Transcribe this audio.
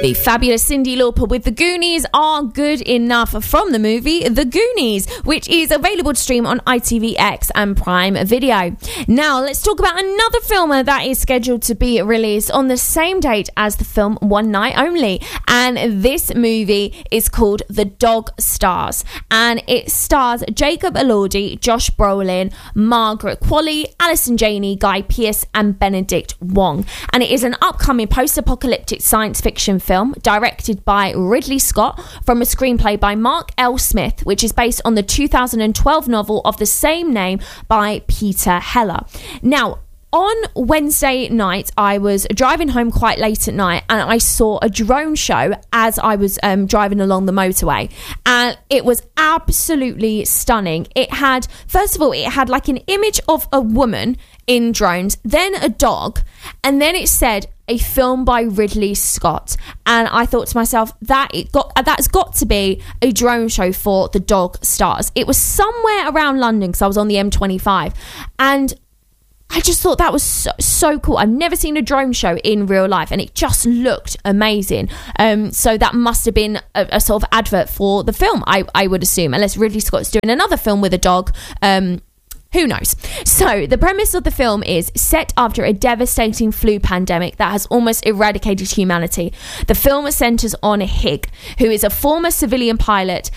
The fabulous Cyndi Lauper with The Goonies are good enough from the movie The Goonies, which is available to stream on ITVX and Prime Video. Now, let's talk about another film that is scheduled to be released on the same date as the film One Night Only. And this movie is called The Dog Stars. And it stars Jacob Elordi, Josh Brolin, Margaret Qualley, Alison Janney, Guy Pearce, and Benedict Wong. And it is an upcoming post-apocalyptic science fiction film directed by Ridley Scott from a screenplay by Mark L. Smith, which is based on the 2012 novel of the same name by Peter Heller. Now, on Wednesday night, I was driving home quite late at night and I saw a drone show as I was driving along the motorway, and it was absolutely stunning. It had, first of all, it had like an image of a woman in drones, then a dog, and then it said a film by Ridley Scott. And I thought to myself, that's got to be a drone show for The Dog Stars. It was somewhere around London because I was on the M25, and I just thought that was so cool. I've never seen a drone show in real life, and it just looked amazing. So that must have been a sort of advert for the film, I would assume, unless Ridley Scott's doing another film with a dog. Who knows? So the premise of the film is set after a devastating flu pandemic that has almost eradicated humanity. The film centers on Hig, who is a former civilian pilot